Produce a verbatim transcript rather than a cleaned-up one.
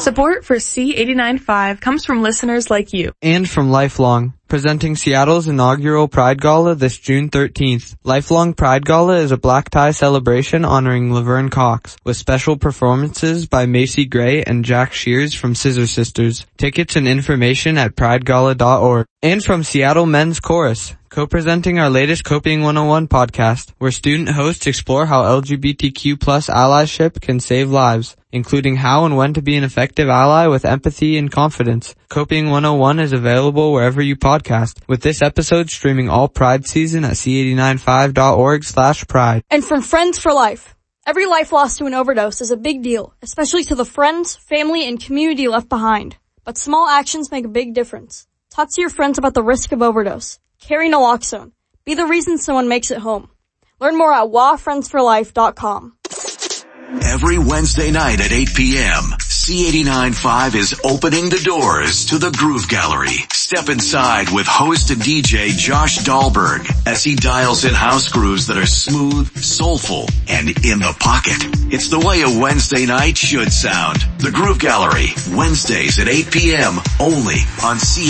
Support for C eighty-nine point five comes from listeners like you. And from Lifelong, presenting Seattle's inaugural Pride Gala this June thirteenth. Lifelong Pride Gala is a black tie celebration honoring Laverne Cox, with special performances by Macy Gray and Jack Shears from Scissor Sisters. Tickets and information at pride gala dot org. And from Seattle Men's Chorus, co-presenting our latest Coping one oh one podcast, where student hosts explore how L G B T Q plus allyship can save lives, including how and when to be an effective ally with empathy and confidence. Coping one oh one is available wherever you podcast, with this episode streaming all Pride season at c eighty-nine five dot org slash pride. And from Friends for Life. Every life lost to an overdose is a big deal, especially to the friends, family, and community left behind. But small actions make a big difference. Talk to your friends about the risk of overdose. Carry naloxone. Be the reason someone makes it home. Learn more at w a friends for life dot com. Every Wednesday night at eight p.m., C eighty-nine point five is opening the doors to the Groove Gallery. Step inside with host and D J Josh Dahlberg as he dials in house grooves that are smooth, soulful, and in the pocket. It's the way a Wednesday night should sound. The Groove Gallery, Wednesdays at eight p.m. only on C